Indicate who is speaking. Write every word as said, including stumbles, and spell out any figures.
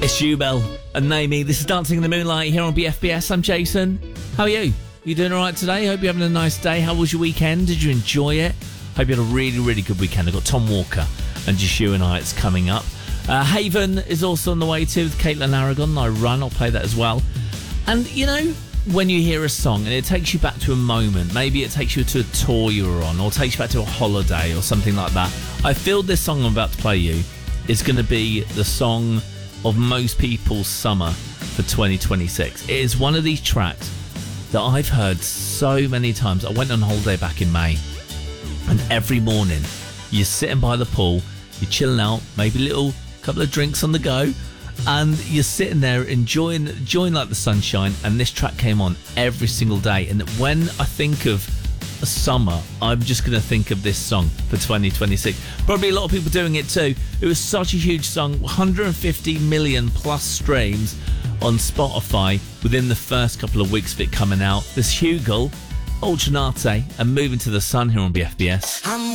Speaker 1: It's Jubel and Naomi. This is Dancing in the Moonlight here on B F B S. I'm Jason. How are you? You doing all right today? Hope you're having a nice day. How was your weekend? Did you enjoy it? Hope you had a really, really good weekend. I've got Tom Walker and Just You and I. It's coming up. Uh, Haven is also on the way too with Caitlin Aragon. I Run. I'll play that as well. And, you know, when you hear a song and it takes you back to a moment, maybe it takes you to a tour you were on or takes you back to a holiday or something like that. I feel this song I'm about to play you is going to be the song of most people's summer for twenty twenty-six. It is one of these tracks that I've heard so many times. I went on holiday back in May, and every morning you're sitting by the pool, you're chilling out, maybe a little couple of drinks on the go, and you're sitting there enjoying enjoying like the sunshine, and this track came on every single day. And when I think of a summer, I'm just going to think of this song for twenty twenty-six. Probably a lot of people doing it too. It was such a huge song, one hundred fifty million plus streams on Spotify within the first couple of weeks of it coming out. There's Hugel, Ultranate, and Moving to the Sun here on B F B S.
Speaker 2: I'm